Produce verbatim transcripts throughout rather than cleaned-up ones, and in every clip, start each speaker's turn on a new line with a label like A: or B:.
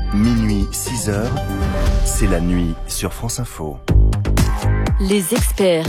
A: Minuit, six heures, c'est la nuit sur France Info.
B: Les experts.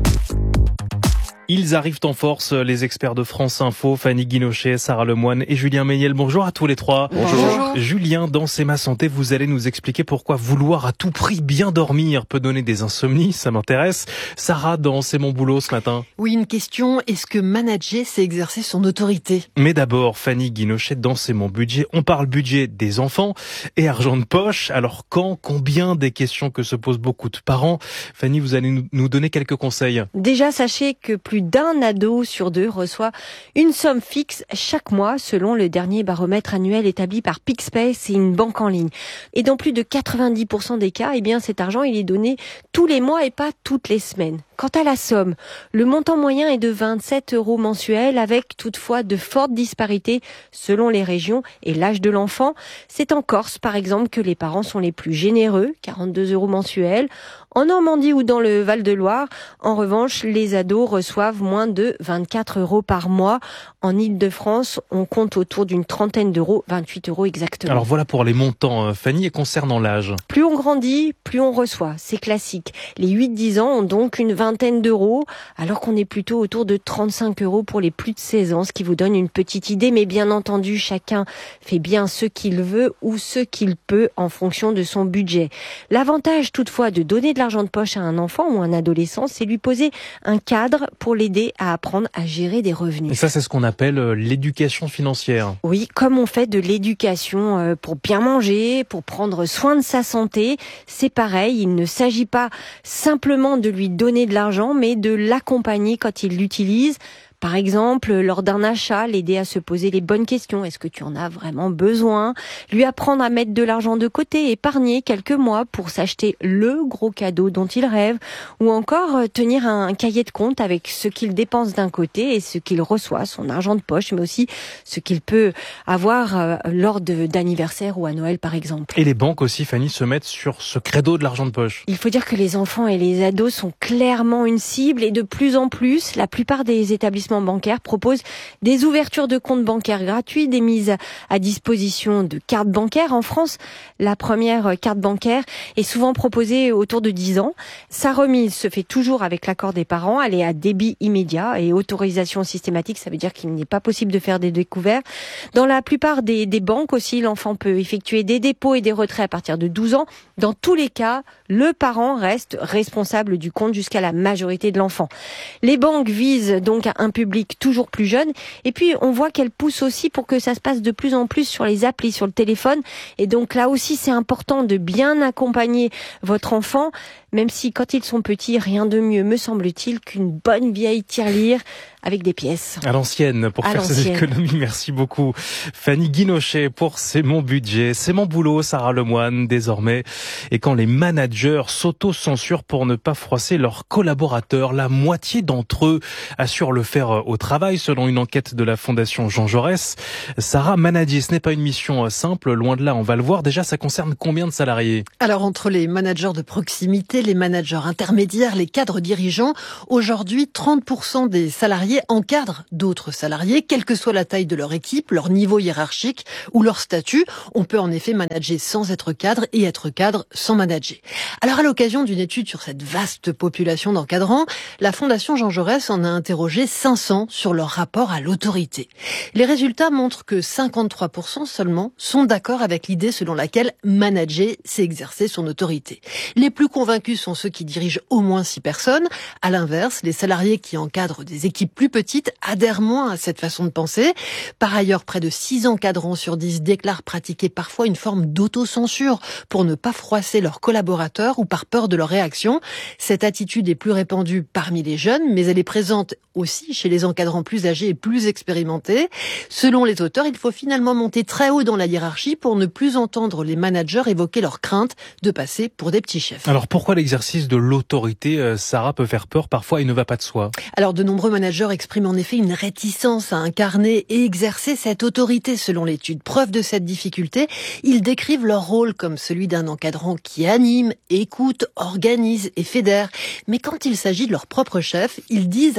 C: Ils arrivent en force, les experts de France Info, Fanny Guinochet, Sarah Lemoine et Julien Méniel. Bonjour à tous les trois.
B: Bonjour. Bonjour.
C: Julien, dans C'est ma santé, vous allez nous expliquer pourquoi vouloir à tout prix bien dormir peut donner des insomnies, ça m'intéresse. Sarah, dans C'est mon boulot ce matin.
D: Oui, une question, est-ce que manager, c'est exercer son autorité ?
C: Mais d'abord, Fanny Guinochet, dans C'est mon budget, on parle budget des enfants et argent de poche. Alors quand, combien, des questions que se posent beaucoup de parents. Fanny, vous allez nous donner quelques conseils.
B: Déjà, sachez que plus d'un ado sur deux reçoit une somme fixe chaque mois selon le dernier baromètre annuel établi par Pixpay, et une banque en ligne. Et dans plus de quatre-vingt-dix pour cent des cas, eh bien cet argent il est donné tous les mois et pas toutes les semaines. Quant à la somme, le montant moyen est de vingt-sept euros mensuels avec toutefois de fortes disparités selon les régions et l'âge de l'enfant. C'est en Corse par exemple que les parents sont les plus généreux, quarante-deux euros mensuels. En Normandie ou dans le Val-de-Loire, en revanche, les ados reçoivent moins de vingt-quatre euros par mois. En Île-de-France, on compte autour d'une trentaine d'euros, vingt-huit euros exactement.
C: Alors voilà pour les montants, Fanny, et concernant l'âge.
B: Plus on grandit, plus on reçoit, c'est classique. Les huit dix ans ont donc une vingtaine d'euros, alors qu'on est plutôt autour de trente-cinq euros pour les plus de seize ans, ce qui vous donne une petite idée. Mais bien entendu, chacun fait bien ce qu'il veut ou ce qu'il peut en fonction de son budget. L'avantage toutefois de donner de l'argent de poche à un enfant ou un adolescent, c'est lui poser un cadre pour l'aider à apprendre à gérer des revenus.
C: Et ça, c'est ce qu'on appelle l'éducation financière.
B: Oui, comme on fait de l'éducation pour bien manger, pour prendre soin de sa santé, c'est pareil. Il ne s'agit pas simplement de lui donner de l'argent, mais de l'accompagner quand il l'utilise. Par exemple, lors d'un achat, l'aider à se poser les bonnes questions. Est-ce que tu en as vraiment besoin ? Lui apprendre à mettre de l'argent de côté, épargner quelques mois pour s'acheter le gros cadeau dont il rêve. Ou encore tenir un cahier de compte avec ce qu'il dépense d'un côté et ce qu'il reçoit, son argent de poche, mais aussi ce qu'il peut avoir lors de, d'anniversaire ou à Noël par exemple.
C: Et les banques aussi, Fanny, se mettent sur ce credo de l'argent de poche.
B: Il faut dire que les enfants et les ados sont clairement une cible et de plus en plus, la plupart des établissements bancaires proposent des ouvertures de comptes bancaires gratuits, des mises à disposition de cartes bancaires. En France, la première carte bancaire est souvent proposée autour de dix ans. Sa remise se fait toujours avec l'accord des parents. Elle est à débit immédiat et autorisation systématique. Ça veut dire qu'il n'est pas possible de faire des découvertes. Dans la plupart des, des banques aussi, l'enfant peut effectuer des dépôts et des retraits à partir de douze ans. Dans tous les cas, le parent reste responsable du compte jusqu'à la majorité de l'enfant. Les banques visent donc à un public toujours plus jeune. Et puis, on voit qu'elle pousse aussi pour que ça se passe de plus en plus sur les applis, sur le téléphone. Et donc là aussi, c'est important de bien accompagner votre enfant, même si quand ils sont petits, rien de mieux, me semble-t-il, qu'une bonne vieille tirelire avec des pièces.
C: À l'ancienne, pour
B: à
C: faire
B: l'ancienne.
C: ses économies. Merci beaucoup. Fanny Guinochet pour C'est mon budget. C'est mon boulot, Sarah Lemoine, désormais. Et quand les managers s'auto-censurent pour ne pas froisser leurs collaborateurs, la moitié d'entre eux assurent le faire au travail, selon une enquête de la Fondation Jean Jaurès. Sarah, manager, ce n'est pas une mission simple, loin de là, on va le voir. Déjà, ça concerne combien de salariés ?
D: Alors, entre les managers de proximité, les managers intermédiaires, les cadres dirigeants, aujourd'hui, trente pour cent des salariés encadrent d'autres salariés, quelle que soit la taille de leur équipe, leur niveau hiérarchique ou leur statut. On peut en effet manager sans être cadre et être cadre sans manager. Alors, à l'occasion d'une étude sur cette vaste population d'encadrants, la Fondation Jean Jaurès en a interrogé cinq cents sur leur rapport à l'autorité. Les résultats montrent que cinquante-trois pour cent seulement sont d'accord avec l'idée selon laquelle manager, c'est exercer son autorité. Les plus convaincus sont ceux qui dirigent au moins six personnes. À l'inverse, les salariés qui encadrent des équipes plus petites adhèrent moins à cette façon de penser. Par ailleurs, près de six encadrants sur dix déclarent pratiquer parfois une forme d'autocensure pour ne pas froisser leurs collaborateurs ou par peur de leur réaction. Cette attitude est plus répandue parmi les jeunes, mais elle est présente aussi chez les encadrants plus âgés et plus expérimentés. Selon les auteurs, il faut finalement monter très haut dans la hiérarchie pour ne plus entendre les managers évoquer leur crainte de passer pour des petits chefs.
C: Alors pourquoi l'exercice de l'autorité, Sarah, peut faire peur parfois et ne va pas de soi ?
D: Alors de nombreux managers expriment en effet une réticence à incarner et exercer cette autorité selon l'étude. Preuve de cette difficulté, ils décrivent leur rôle comme celui d'un encadrant qui anime, écoute, organise et fédère. Mais quand il s'agit de leur propre chef, ils disent attendre de lui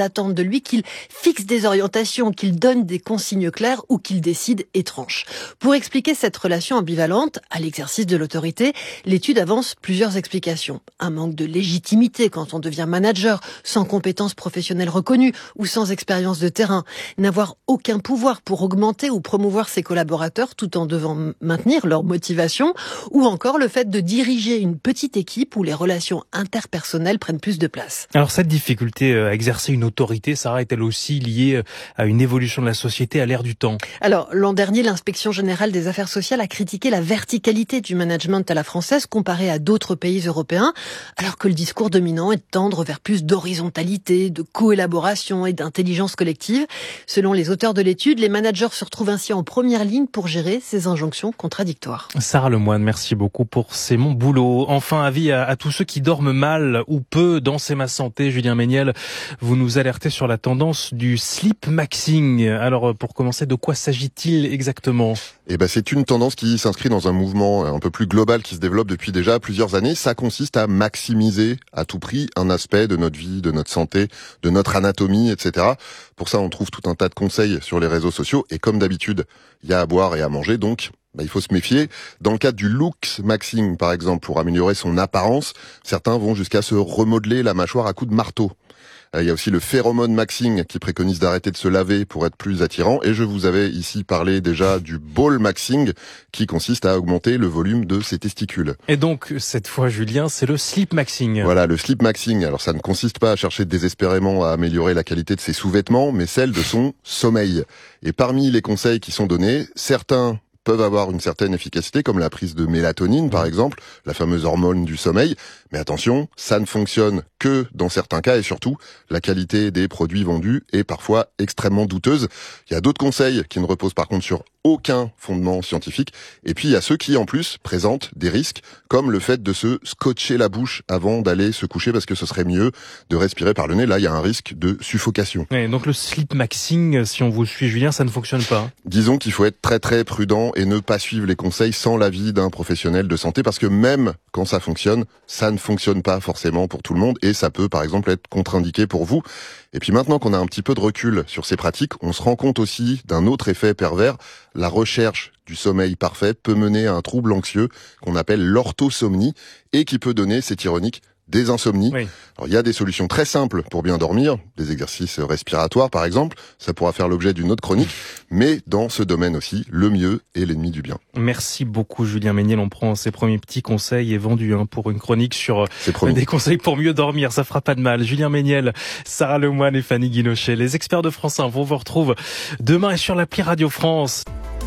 D: celui qu'il fixe des orientations, qu'il donne des consignes claires ou qu'il décide et tranche. Pour expliquer cette relation ambivalente à l'exercice de l'autorité, l'étude avance plusieurs explications. Un manque de légitimité quand on devient manager, sans compétences professionnelles reconnues ou sans expérience de terrain. N'avoir aucun pouvoir pour augmenter ou promouvoir ses collaborateurs tout en devant maintenir leur motivation. Ou encore le fait de diriger une petite équipe où les relations interpersonnelles prennent plus de place.
C: Alors cette difficulté à exercer une autorité, Sarah, est-elle aussi liée à une évolution de la société à l'ère du temps?
D: Alors l'an dernier, l'inspection générale des affaires sociales a critiqué la verticalité du management à la française comparée à d'autres pays européens, alors que le discours dominant est de tendre vers plus d'horizontalité, de coélaboration et d'intelligence collective. Selon les auteurs de l'étude, les managers se retrouvent ainsi en première ligne pour gérer ces injonctions contradictoires.
C: Sarah Lemoine, merci beaucoup pour C'est mon boulot. Enfin, avis à, à tous ceux qui dorment mal ou peu dans C'est ma santé. Julien Méniel, vous nous alertez sur la tendance du sleep maxing. Alors, pour commencer, de quoi s'agit-il exactement?
E: Eh ben, c'est une tendance qui s'inscrit dans un mouvement un peu plus global qui se développe depuis déjà plusieurs années. Ça consiste à maximiser à tout prix un aspect de notre vie, de notre santé, de notre anatomie, et cetera. Pour ça, on trouve tout un tas de conseils sur les réseaux sociaux. Et comme d'habitude, il y a à boire et à manger, donc bah, il faut se méfier. Dans le cadre du looks maxing, par exemple, pour améliorer son apparence, certains vont jusqu'à se remodeler la mâchoire à coups de marteau. Il y a aussi le phéromone maxing qui préconise d'arrêter de se laver pour être plus attirant. Et je vous avais ici parlé déjà du ball maxing qui consiste à augmenter le volume de ses testicules.
C: Et donc, cette fois, Julien, c'est le sleep maxing.
E: Voilà, le sleep maxing. Alors, ça ne consiste pas à chercher désespérément à améliorer la qualité de ses sous-vêtements, mais celle de son sommeil. Et parmi les conseils qui sont donnés, certains peuvent avoir une certaine efficacité, comme la prise de mélatonine, par exemple, la fameuse hormone du sommeil. Mais attention, ça ne fonctionne que dans certains cas, et surtout, la qualité des produits vendus est parfois extrêmement douteuse. Il y a d'autres conseils qui ne reposent par contre sur aucun fondement scientifique. Et puis, il y a ceux qui, en plus, présentent des risques, comme le fait de se scotcher la bouche avant d'aller se coucher, parce que ce serait mieux de respirer par le nez. Là, il y a un risque de suffocation.
C: Ouais, donc le sleep maxing, si on vous suit, Julien, ça ne fonctionne pas.
E: Disons qu'il faut être très très prudent et ne pas suivre les conseils sans l'avis d'un professionnel de santé, parce que même quand ça fonctionne, ça ne fonctionne pas forcément pour tout le monde, et ça peut par exemple être contre-indiqué pour vous. Et puis maintenant qu'on a un petit peu de recul sur ces pratiques, on se rend compte aussi d'un autre effet pervers. La recherche du sommeil parfait peut mener à un trouble anxieux qu'on appelle l'orthosomnie, et qui peut donner, c'est ironique, des insomnies.
C: Oui.
E: Alors, il y a des solutions très simples pour bien dormir, des exercices respiratoires par exemple, ça pourra faire l'objet d'une autre chronique, mais dans ce domaine aussi, le mieux est l'ennemi du bien.
C: Merci beaucoup Julien Méniel, on prend ces premiers petits conseils et vendus hein, pour une chronique sur des conseils pour mieux dormir, ça fera pas de mal. Julien Méniel, Sarah Lemoine et Fanny Guinochet, les experts de France un, vous vous retrouvent demain et sur l'appli Radio France.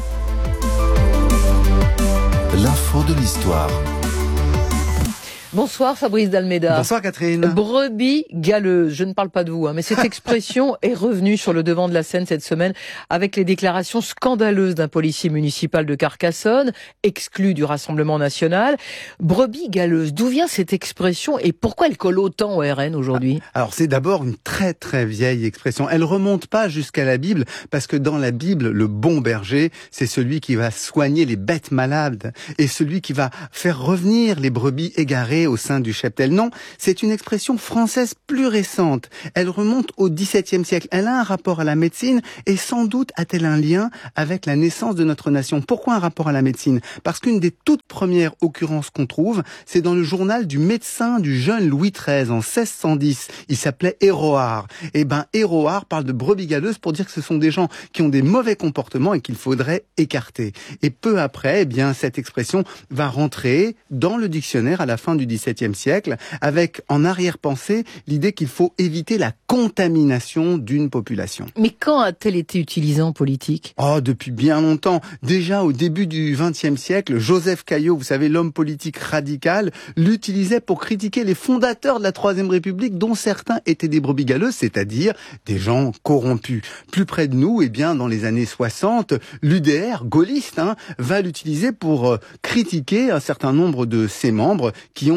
A: L'info de l'histoire.
F: Bonsoir Fabrice Dalméda.
G: Bonsoir Catherine.
F: Brebis galeuse, je ne parle pas de vous, hein, mais cette expression est revenue sur le devant de la scène cette semaine avec les déclarations scandaleuses d'un policier municipal de Carcassonne, exclu du Rassemblement national. Brebis galeuse, d'où vient cette expression et pourquoi elle colle autant au R N aujourd'hui?
G: Alors c'est d'abord une très très vieille expression. Elle remonte pas jusqu'à la Bible, parce que dans la Bible, le bon berger, c'est celui qui va soigner les bêtes malades et celui qui va faire revenir les brebis égarées au sein du cheptel. Non, c'est une expression française plus récente. Elle remonte au dix-septième siècle. Elle a un rapport à la médecine et sans doute a-t-elle un lien avec la naissance de notre nation. Pourquoi un rapport à la médecine? Parce qu'une des toutes premières occurrences qu'on trouve, c'est dans le journal du médecin du jeune Louis treize en seize cent dix. Il s'appelait Héroard. Et ben, Héroard parle de brebis galeuses pour dire que ce sont des gens qui ont des mauvais comportements et qu'il faudrait écarter. Et peu après, eh bien, cette expression va rentrer dans le dictionnaire à la fin du dix-septième siècle, avec en arrière-pensée l'idée qu'il faut éviter la contamination d'une population.
F: Mais quand a-t-elle été utilisée en politique?
G: Oh, depuis bien longtemps. Déjà au début du vingtième siècle, Joseph Caillaux, vous savez, l'homme politique radical, l'utilisait pour critiquer les fondateurs de la Troisième République, dont certains étaient des brebis galeuses, c'est-à-dire des gens corrompus. Plus près de nous, eh bien, dans les années soixante, l'U D R, gaulliste, hein, va l'utiliser pour euh, critiquer un certain nombre de ses membres qui ont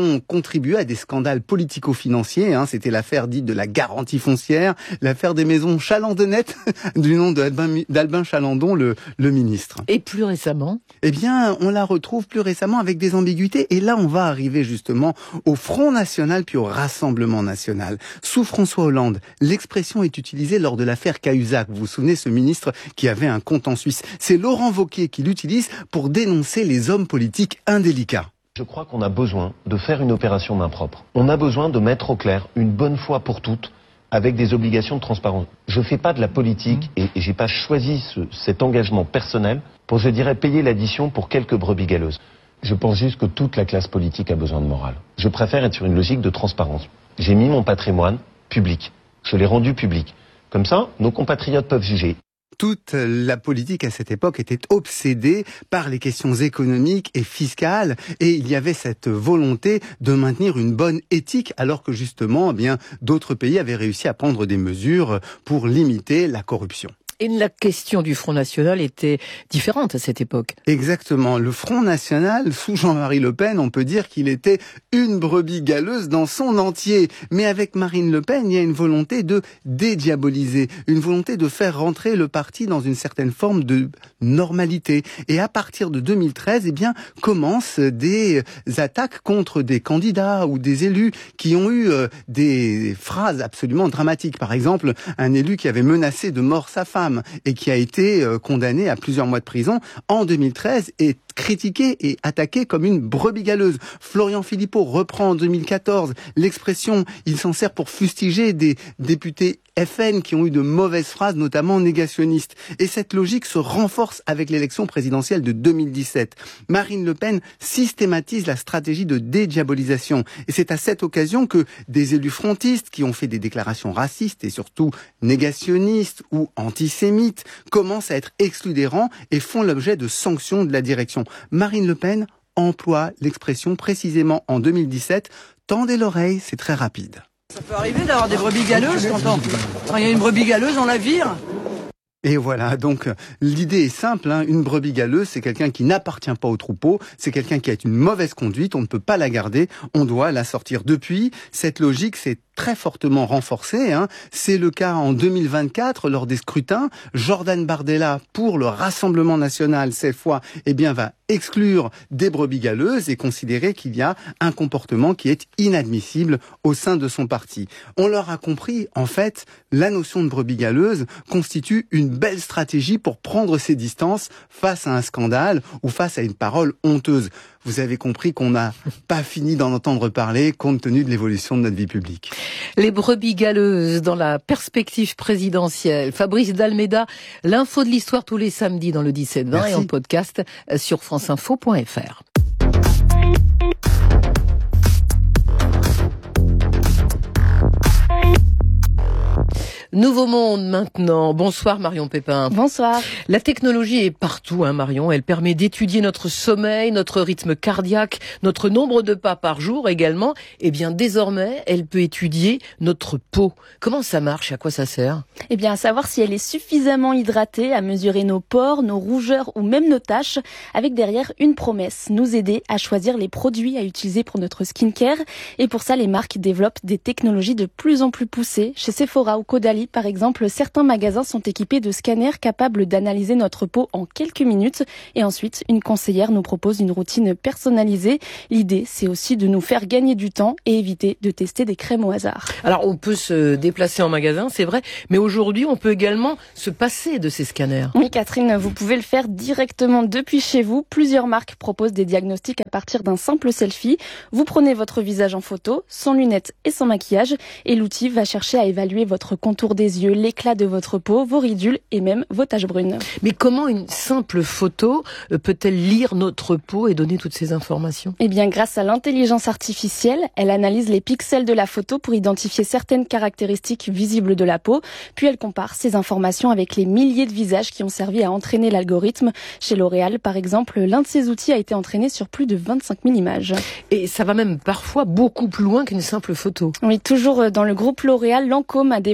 G: ont contribué à des scandales politico-financiers. Hein. C'était l'affaire dite de la garantie foncière, l'affaire des maisons Chalandonnettes, du nom d'Albin, d'Albin Chalandon, le, le ministre.
F: Et plus récemment ?
G: Eh bien, on la retrouve plus récemment avec des ambiguïtés. Et là, on va arriver justement au Front National puis au Rassemblement National. Sous François Hollande, l'expression est utilisée lors de l'affaire Cahuzac. Vous vous souvenez, ce ministre qui avait un compte en Suisse. C'est Laurent Wauquiez qui l'utilise pour dénoncer les hommes politiques indélicats.
H: Je crois qu'on a besoin de faire une opération main propre. On a besoin de mettre au clair une bonne fois pour toutes avec des obligations de transparence. Je fais pas de la politique et, et j'ai pas choisi ce, cet engagement personnel pour, je dirais, payer l'addition pour quelques brebis galeuses. Je pense juste que toute la classe politique a besoin de morale. Je préfère être sur une logique de transparence. J'ai mis mon patrimoine public. Je l'ai rendu public. Comme ça, nos compatriotes peuvent juger.
G: Toute la politique à cette époque était obsédée par les questions économiques et fiscales, et il y avait cette volonté de maintenir une bonne éthique, alors que justement, eh bien, d'autres pays avaient réussi à prendre des mesures pour limiter la corruption.
F: Et la question du Front National était différente à cette époque.
G: Exactement. Le Front National, sous Jean-Marie Le Pen, on peut dire qu'il était une brebis galeuse dans son entier. Mais avec Marine Le Pen, il y a une volonté de dédiaboliser, une volonté de faire rentrer le parti dans une certaine forme de normalité. Et à partir de deux mille treize, eh bien, commencent des attaques contre des candidats ou des élus qui ont eu euh, des phrases absolument dramatiques. Par exemple, un élu qui avait menacé de mort sa femme et qui a été condamné à plusieurs mois de prison en deux mille treize est critiqué et attaqué comme une brebis galeuse. Florian Philippot reprend en deux mille quatorze l'expression, il s'en sert pour fustiger des députés F N qui ont eu de mauvaises phrases, notamment négationnistes. Et cette logique se renforce avec l'élection présidentielle de deux mille dix-sept. Marine Le Pen systématise la stratégie de dédiabolisation. Et c'est à cette occasion que des élus frontistes qui ont fait des déclarations racistes et surtout négationnistes ou antisémites commencent à être exclus des rangs et font l'objet de sanctions de la direction. Marine Le Pen emploie l'expression précisément en deux mille dix-sept « tendez l'oreille, c'est très rapide ».
I: Ça peut arriver d'avoir des brebis galeuses quand, on... quand il y a une brebis galeuse, on la vire.
G: Et voilà, donc l'idée est simple, hein. Une brebis galeuse, c'est quelqu'un qui n'appartient pas au troupeau, c'est quelqu'un qui a une mauvaise conduite, on ne peut pas la garder, on doit la sortir. Depuis, cette logique s'est très fortement renforcée, hein. C'est le cas en deux mille vingt-quatre, lors des scrutins. Jordan Bardella, pour le Rassemblement National, cette fois, eh bien, va exclure des brebis galeuses et considérer qu'il y a un comportement qui est inadmissible au sein de son parti. On leur a compris, en fait, la notion de brebis galeuse constitue une belle stratégie pour prendre ses distances face à un scandale ou face à une parole honteuse. Vous avez compris qu'on n'a pas fini d'en entendre parler compte tenu de l'évolution de notre vie publique.
F: Les brebis galeuses dans la perspective présidentielle. Fabrice Dalméda, l'info de l'histoire tous les samedis dans le dix-sept vingt et en podcast sur franceinfo point f r. Nouveau monde maintenant. Bonsoir Marion Pépin.
B: Bonsoir.
F: La technologie est partout, hein, Marion. Elle permet d'étudier notre sommeil, notre rythme cardiaque, notre nombre de pas par jour également. Et bien désormais, elle peut étudier notre peau. Comment ça marche? À quoi ça sert?
J: Eh bien, à savoir si elle est suffisamment hydratée, à mesurer nos pores, nos rougeurs ou même nos taches, avec derrière une promesse, nous aider à choisir les produits à utiliser pour notre skincare. Et pour ça, les marques développent des technologies de plus en plus poussées. Chez Sephora ou Caudalie, par exemple, certains magasins sont équipés de scanners capables d'analyser notre peau en quelques minutes. Et ensuite, une conseillère nous propose une routine personnalisée. L'idée, c'est aussi de nous faire gagner du temps et éviter de tester des crèmes au hasard.
F: Alors, on peut se déplacer en magasin, c'est vrai, mais aujourd'hui, on peut également se passer de ces scanners.
J: Oui, Catherine, vous pouvez le faire directement depuis chez vous. Plusieurs marques proposent des diagnostics à partir d'un simple selfie. Vous prenez votre visage en photo, sans lunettes et sans maquillage, et l'outil va chercher à évaluer votre contour des yeux, l'éclat de votre peau, vos ridules et même vos taches brunes.
F: Mais comment une simple photo peut-elle lire notre peau et donner toutes ces informations?
J: Eh bien, grâce à l'intelligence artificielle, elle analyse les pixels de la photo pour identifier certaines caractéristiques visibles de la peau, puis elle compare ces informations avec les milliers de visages qui ont servi à entraîner l'algorithme. Chez L'Oréal, par exemple, l'un de ces outils a été entraîné sur plus de vingt-cinq mille images.
F: Et ça va même parfois beaucoup plus loin qu'une simple photo.
J: Oui, toujours dans le groupe L'Oréal, Lancôme a développé une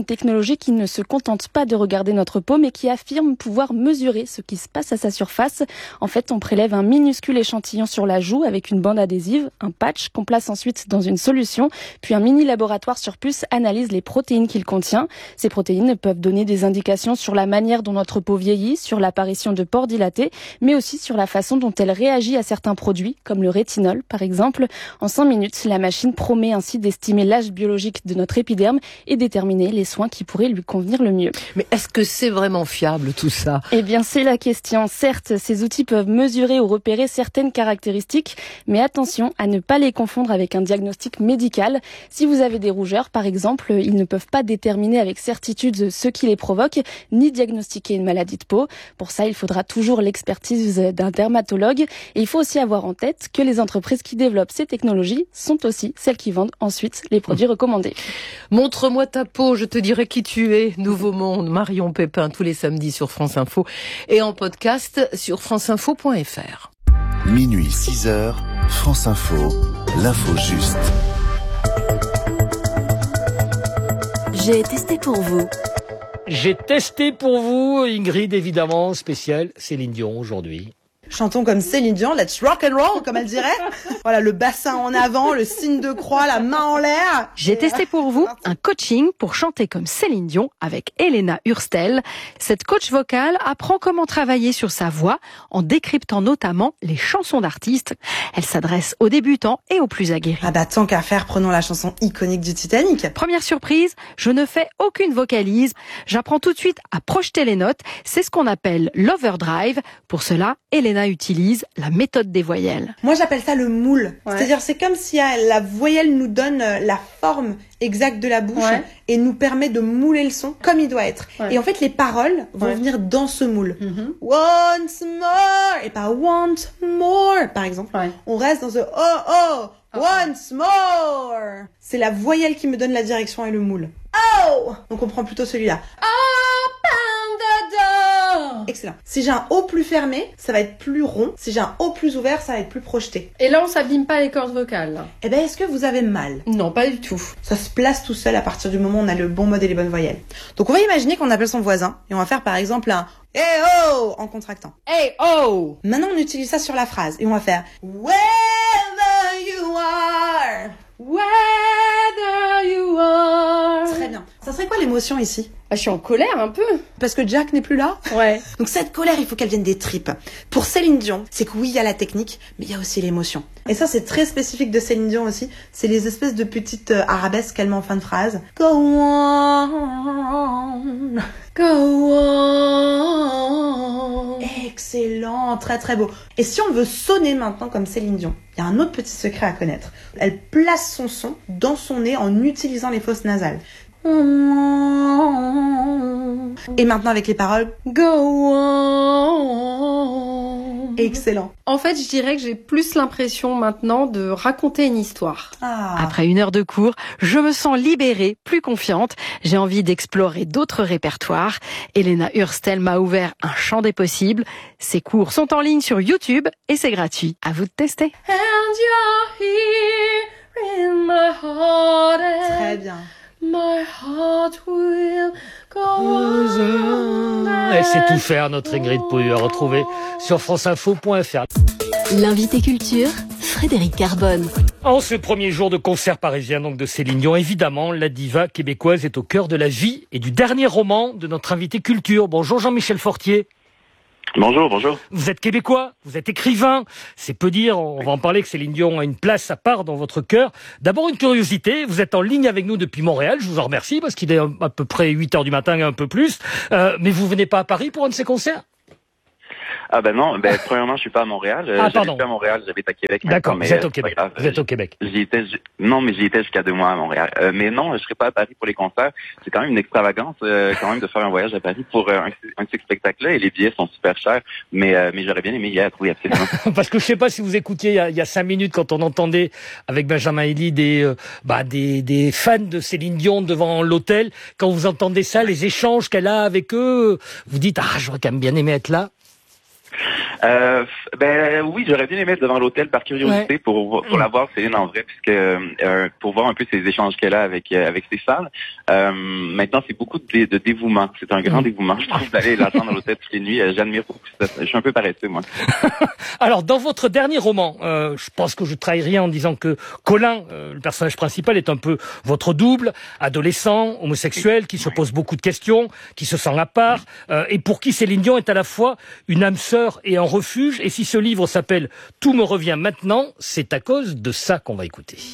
J: une technologie qui ne se contente pas de regarder notre peau, mais qui affirme pouvoir mesurer ce qui se passe à sa surface. En fait, on prélève un minuscule échantillon sur la joue avec une bande adhésive, un patch qu'on place ensuite dans une solution, puis un mini laboratoire sur puce analyse les protéines qu'il contient. Ces protéines peuvent donner des indications sur la manière dont notre peau vieillit, sur l'apparition de pores dilatés, mais aussi sur la façon dont elle réagit à certains produits, comme le rétinol par exemple. En cinq minutes, la machine promet ainsi d'estimer l'âge biologique de notre épiderme et déterminer les soins qui pourraient lui convenir le mieux.
F: Mais est-ce que c'est vraiment fiable tout ça ?
J: Eh bien, c'est la question. Certes, ces outils peuvent mesurer ou repérer certaines caractéristiques, mais attention à ne pas les confondre avec un diagnostic médical. Si vous avez des rougeurs, par exemple, ils ne peuvent pas déterminer avec certitude ce qui les provoque, ni diagnostiquer une maladie de peau. Pour ça, il faudra toujours l'expertise d'un dermatologue. Et il faut aussi avoir en tête que les entreprises qui développent ces technologies sont aussi celles qui vendent ensuite les produits recommandés.
F: Montre-moi ta peau, je te dirai qui tu es. Nouveau Monde, Marion Pépin, tous les samedis sur France Info et en podcast sur franceinfo point f r.
A: Minuit six heures, France Info, l'info juste.
K: J'ai testé pour vous.
L: J'ai testé pour vous, Ingrid, évidemment, spécial Céline Dion aujourd'hui.
M: Chantons comme Céline Dion, let's rock and roll, comme elle dirait. Voilà, le bassin en avant, le signe de croix, la main en l'air.
N: J'ai testé pour vous un coaching pour chanter comme Céline Dion avec Elena Hurstel. Cette coach vocale apprend comment travailler sur sa voix en décryptant notamment les chansons d'artistes. Elle s'adresse aux débutants et aux plus aguerris.
M: Ah bah tant qu'à faire, prenons la chanson iconique du Titanic.
N: Première surprise, je ne fais aucune vocalise. J'apprends tout de suite à projeter les notes. C'est ce qu'on appelle l'overdrive. Pour cela, Elena utilise la méthode des voyelles.
M: Moi, j'appelle ça le moule. Ouais. C'est-à-dire, c'est comme si la voyelle nous donne la forme exacte de la bouche ouais. et nous permet de mouler le son comme il doit être. Ouais. Et en fait, les paroles vont ouais. venir dans ce moule. Mm-hmm. Once more et pas want more, par exemple. Ouais. On reste dans ce oh oh, oh once more. C'est la voyelle qui me donne la direction et le moule. Oh, donc on prend plutôt celui-là. Open the door. Excellent. Si j'ai un O plus fermé, ça va être plus rond. Si j'ai un O plus ouvert, ça va être plus projeté.
O: Et là, on s'abîme pas les cordes vocales. Là.
M: Eh ben, est-ce que vous avez mal ?
O: Non, pas du tout.
M: Ça se place tout seul à partir du moment où on a le bon mode et les bonnes voyelles. Donc, on va imaginer qu'on appelle son voisin et on va faire par exemple un hey oh en contractant.
O: Hey oh.
M: Maintenant, on utilise ça sur la phrase et on va faire wherever you are.
O: Whether you are.
M: Très bien. Ça serait quoi l'émotion ici ?
O: Ah, je suis en colère un peu.
M: Parce que Jack n'est plus là ?
O: Ouais.
M: Donc cette colère, il faut qu'elle vienne des tripes. Pour Céline Dion, c'est que oui, il y a la technique, mais il y a aussi l'émotion. Et ça, c'est très spécifique de Céline Dion aussi. C'est les espèces de petites euh, arabesques qu'elle met en fin de phrase. Go on, go on. Excellent, très très beau. Et si on veut sonner maintenant comme Céline Dion, il y a un autre petit secret à connaître. Elle place son son dans son nez en utilisant les fosses nasales. Et maintenant avec les paroles go on. Excellent.
O: En fait, je dirais que j'ai plus l'impression maintenant de raconter une histoire.
N: Ah. Après une heure de cours, je me sens libérée, plus confiante. J'ai envie d'explorer d'autres répertoires. Elena Hurstel m'a ouvert un champ des possibles. Ses cours sont en ligne sur YouTube et c'est gratuit. À vous de tester.
O: And you're here in my heart and
M: très bien.
O: My heart will go on.
L: Elle sait tout faire, notre Ingrid Pouille, à retrouver sur franceinfo point f r.
K: L'invité culture, Frédéric Carbone.
L: En ce premier jour de concert parisien donc de Céline Dion, évidemment, la diva québécoise est au cœur de la vie et du dernier roman de notre invité culture. Bonjour Jean-Michel Fortier.
P: Bonjour, bonjour.
L: Vous êtes québécois, vous êtes écrivain. C'est peu dire, on va en parler, que Céline Dion a une place à part dans votre cœur. D'abord une curiosité, vous êtes en ligne avec nous depuis Montréal, je vous en remercie parce qu'il est à peu près huit heures du matin et un peu plus. Euh, mais vous venez pas à Paris pour un de ces concerts ?
P: Ah ben non, ben premièrement je suis pas à Montréal,
L: ah,
P: j'habite pas à Montréal, j'habite à Québec.
L: D'accord,
P: mais,
L: vous êtes au Québec.
P: Euh,
L: vous êtes au Québec.
P: J'y étais, j'y... non mais j'y étais jusqu'à deux mois à Montréal. Euh, mais non, je serai pas à Paris pour les concerts. C'est quand même une extravagance euh, quand même de faire un voyage à Paris pour euh, un, un de ces spectacles-là et les billets sont super chers. Mais euh, mais j'aurais bien aimé y être, oui absolument.
L: Parce que je sais pas si vous écoutiez il y a, il y a cinq minutes quand on entendait avec Benjamin Elie des euh, bah des des fans de Céline Dion devant l'hôtel. Quand vous entendez ça, les échanges qu'elle a avec eux, vous dites ah j'aurais quand même bien aimé être là.
P: Euh, ben oui, j'aurais bien aimé être devant l'hôtel par curiosité
L: Ouais.
P: pour pour la voir Céline en vrai, puisque euh, pour voir un peu ses échanges qu'elle a avec euh, avec ses fans. Euh, maintenant, c'est beaucoup de, de dévouement. C'est un grand
L: Mm.
P: dévouement. Je trouve d'aller l'attendre dans l'hôtel toutes les nuits. Euh, J'admire beaucoup ça. Je suis un peu paresseux, moi.
L: Alors, dans votre dernier roman, euh, je pense que je trahis rien en disant que Colin, euh, le personnage principal, est un peu votre double, adolescent, homosexuel, qui se pose beaucoup de questions, qui se sent à part, euh, et pour qui Céline Dion est à la fois une âme sœur et un refuge. Et si ce livre s'appelle « Tout me revient maintenant », c'est à cause de ça qu'on va écouter.